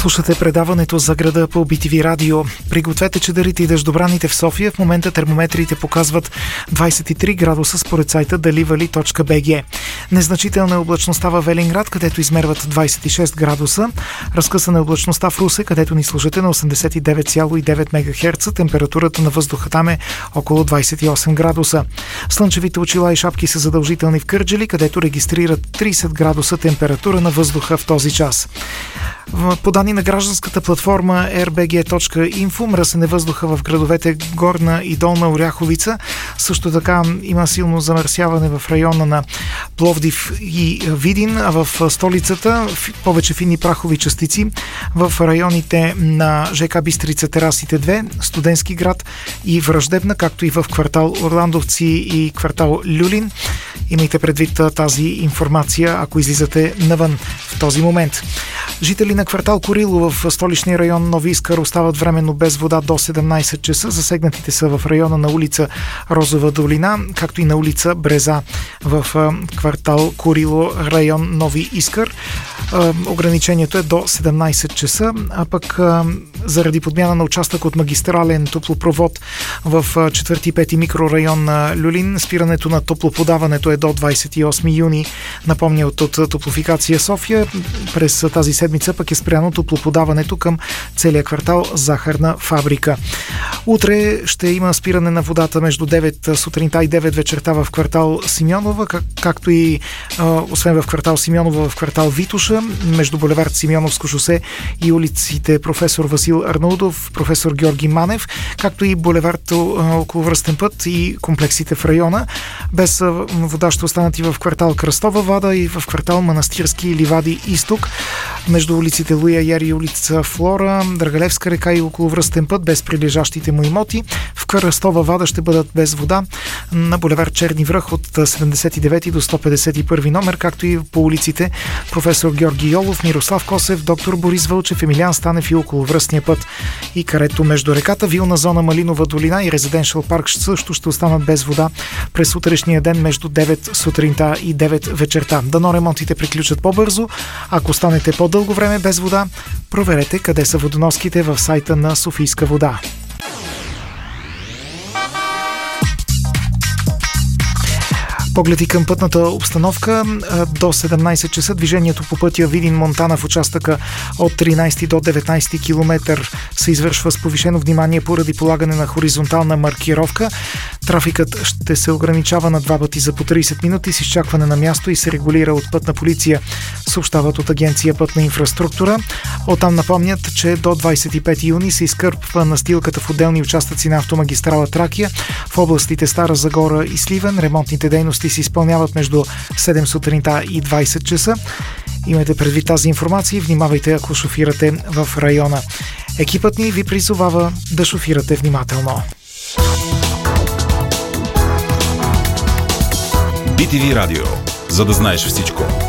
Слушате предаването за града по BTV радио. Пригответе чадърите и дъждобраните в София. В момента термометрите показват 23 градуса според сайта dalivali.bg. Незначителна е облачността във Велинград, където измерват 26 градуса. Разкъсана е облачността в Русе, където ни слушате на 89,9 МГц. Температурата на въздуха там е около 28 градуса. Слънчевите очила и шапки са задължителни в Кърджали, където регистрират 30 градуса температура на въздуха в този час. По данни на гражданската платформа rbg.info, мръсен е въздуха в градовете Горна и Долна Оряховица. Също така има силно замърсяване в района на Пловдив и Видин, а в столицата повече фини прахови частици в районите на ЖК Бистрица, Терасите 2, Студентски град и Враждебна, както и в квартал Орландовци и квартал Люлин. Имайте предвид тази информация, ако излизате навън в този момент. Жители на квартал Курило в столичния район Нови Искър остават временно без вода до 17 часа. Засегнатите са в района на улица Розова долина, както и на улица Бреза в квартал Курило, район Нови Искър. Ограничението е до 17 часа, а пък заради подмяна на участък от магистрален топлопровод в 4 и 5 микрорайон на Люлин, спирането на топлоподаването е до 28 юни. Напомня от Топлофикация София. През тази седмица пък е спряно топлоподаването към целия квартал Захарна фабрика. Утре ще има спиране на водата между 9 сутринта и 9 вечерта в квартал Симеонова, както и освен в квартал Симеонова, в квартал Витуша, между булевард Симеоновско шосе и улиците Професор Васил Арнаудов, Професор Георги Манев, както и булевард Околовръстен път и комплексите в района. Без вода ще останат и в квартал Кръстова вада и в квартал Манастирски ливади изток, между улиците Луя Яри и улица Флора, Драгалевска река и Околовръстен път, без прилежащите му имоти. В Кръстова вада ще бъдат без вода на булевард Черни връх от 79 до 151 номер, както и по улиците Професор Георги Йолов, Мирослав Косев, доктор Борис Вълчев, Емилиан Станев и Околовръстния път и карето между реката. Вилна зона Малинова долина и Резиденшъл парк също ще останат без вода през утрешния ден между 9 сутринта и 9 вечерта. Дано ремонтите приключат по-бързо. Ако останете по-дълго време без вода, проверете къде са водоноските в сайта на Софийска вода. Погледи към пътната обстановка. До 17 часа движението по пътя Видин-Монтана в участъка от 13 до 19 км се извършва с повишено внимание поради полагане на хоризонтална маркировка. Трафикът ще се ограничава на 2 пъти за по 30 минути с изчакване на място и се регулира от Пътна полиция, съобщават от Агенция Пътна инфраструктура. Оттам напомнят, че до 25 юни се изкърпва настилката в отделни участъци на автомагистрала Тракия в областите Стара Загора и Сливен. Ремонтните дейности се изпълняват между 7 сутринта и 20 часа. Имайте предвид тази информация и внимавайте, ако шофирате в района. Екипът ни ви призовава да шофирате внимателно. BTV радио, за да знаеш всичко.